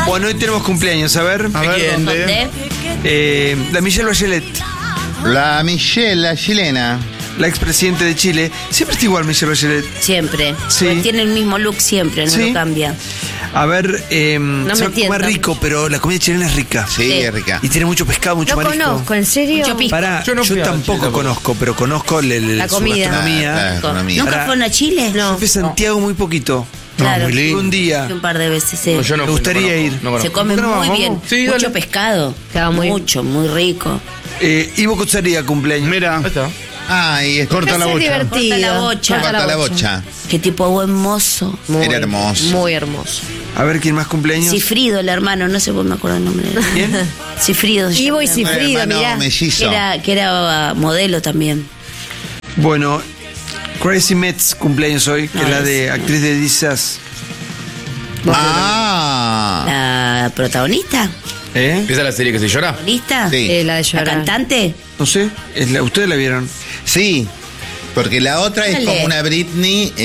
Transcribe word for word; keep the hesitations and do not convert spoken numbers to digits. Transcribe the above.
Bueno, hoy tenemos cumpleaños, a ver. A ver, ¿Quién? ¿dónde? ¿Dónde? Eh, la Michelle Bachelet, La Michelle, la chilena. la expresidente de Chile. Siempre está igual Michelle Bachelet. Siempre. Sí. Porque tiene el mismo look siempre, no Sí. lo cambia. A ver, eh, me se va a comer tientan. rico, pero la comida chilena es rica. Sí, Sí. es rica. Y tiene mucho pescado, mucho No marisco. conozco, ¿en serio? Mucho pisco. Pará, Yo yo, no fui a tampoco Chile, conozco, pero conozco el, el- La su comida. gastronomía. Ah, la gastronomía. ¿Nunca Ahora, fueron a Chile? No. Fui a Santiago muy poquito. Claro. muy lindo. Un día. Un par de veces, sí. No, yo no Me fui, gustaría no conozco, ir. no conozco. Se come ¿Por qué no muy vamos? bien. Sí, Mucho dale. pescado. Estaba muy- Mucho, muy rico. Eh, Ivo Cozzaría cumpleaños. Mira, Ahí está. Ay, es corta la Es bocha. divertido. Corta la bocha. Corta la bocha. Qué tipo buen mozo. Muy, Era hermoso. Muy hermoso. A ver quién más cumpleaños. Cifrido, el hermano, no sé, pues me acuerdo el nombre. ¿Quién? Cifrido. se Ivo y llama. Cifrido, Hermano mirá. mellizo. Que era, que era modelo también. Bueno, Crazy Metz cumpleaños hoy, que Ah, es la es- de actriz de This Is Us. Ah. La protagonista. ¿Eh? ¿Esa es la serie que se llora? ¿Lista? Sí. Eh, la de ¿La llorar. cantante? No sé, es la- ustedes la vieron. Sí, porque la otra es Dale. como una Britney